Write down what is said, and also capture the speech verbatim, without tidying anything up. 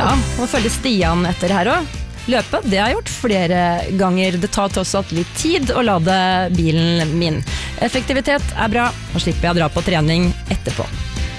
Ja, og følge Stian etter her også. Løpe, det har jeg gjort flere ganger. Det tar tross alt litt tid å lade bilen min. Effektivitet er bra, og slipper jeg å dra på trening etterpå.